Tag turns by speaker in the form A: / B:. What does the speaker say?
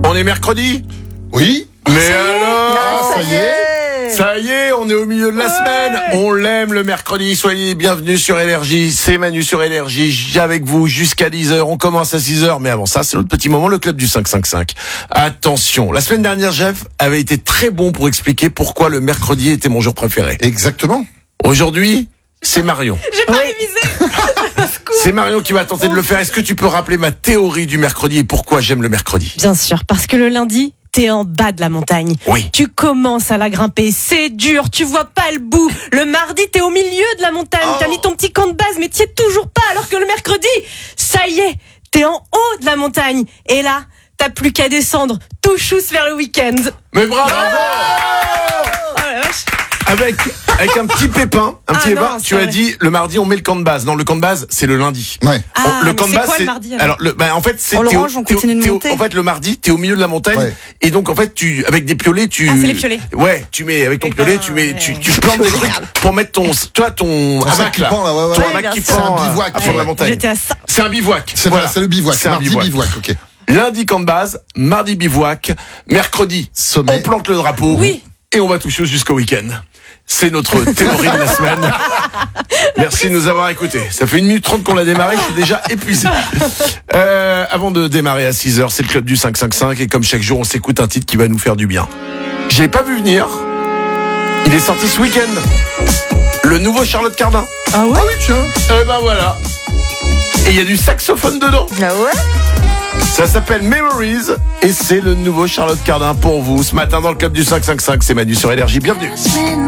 A: On est mercredi ?
B: Oui.
A: Mais alors,
B: ça y est.
A: on est au milieu de la semaine. On l'aime le mercredi. Soyez bienvenus sur Énergie. C'est Manu sur Énergie. J'ai avec vous jusqu'à 10h. On commence à 6h. Mais avant ça, c'est notre petit moment, le club du 555. Attention. La semaine dernière, Jeff avait été très bon pour expliquer pourquoi le mercredi était mon jour préféré.
B: Exactement.
A: Aujourd'hui, c'est Marion.
C: J'ai pas révisé.
A: C'est Marion qui va tenter de le faire. Est-ce que tu peux rappeler ma théorie du mercredi et pourquoi j'aime le mercredi ?
C: Bien sûr, parce que le lundi, t'es en bas de la montagne.
A: Oui.
C: Tu commences à la grimper, c'est dur, tu vois pas le bout. Le mardi, t'es au milieu de la montagne, t'as mis ton petit camp de base, mais t'y es toujours pas, alors que le mercredi, ça y est, t'es en haut de la montagne. Et là, t'as plus qu'à descendre, tout chousse vers le week-end.
A: Mais bravo!
C: Oh la vache.
A: Avec un petit pépin,
C: non,
A: tu as dit le mardi on met le camp de base. Non, le camp de base c'est le lundi.
B: Ouais.
C: Ah,
A: le
C: mais
A: camp de
C: c'est
A: base
C: quoi le mardi, alors
A: en fait c'est
D: On le range, on continue de monter.
A: en fait le mardi t'es au milieu de la montagne
B: Ouais.
A: et donc en fait tu avec des piolets tu
C: Ah, c'est les piolets.
A: Ouais, tu mets avec ton
C: Eh
A: piolet,
C: ben,
A: tu mets
C: ouais.
A: tu plantes des trucs pour mettre ton
B: sac
A: hamac
B: qui
A: là.
B: pend, là, ouais, ouais.
A: Ton
B: Ouais,
A: hamac
C: bien
A: qui
C: sûr.
A: pend
B: C'est un bivouac.
A: à fond de la montagne.
C: J'étais à ça.
A: C'est un bivouac.
B: C'est voilà, c'est le bivouac.
A: C'est un
B: Mardi
A: bivouac.
B: ok.
A: Lundi camp de base, mardi bivouac, mercredi
B: Sommet.
A: on plante le drapeau
C: Oui.
A: et on va toucher jusqu'au week-end. C'est notre théorie de la semaine. Merci de nous avoir écoutés. Ça fait 1 minute 30 qu'on l'a démarré, je suis déjà épuisé. Avant de démarrer à 6h, c'est le club du 555 et comme chaque jour, on s'écoute un titre qui va nous faire du bien. Je l'ai pas vu venir. Il est sorti ce week-end. Le nouveau Charlotte Cardin.
C: Ah ouais?
B: Ah oui, tiens.
A: Eh ben voilà. Et il y a du saxophone dedans.
D: Ah ouais?
A: Ça s'appelle Memories et c'est le nouveau Charlotte Cardin pour vous. Ce matin dans le club du 555, c'est Manu sur Énergie. Bienvenue.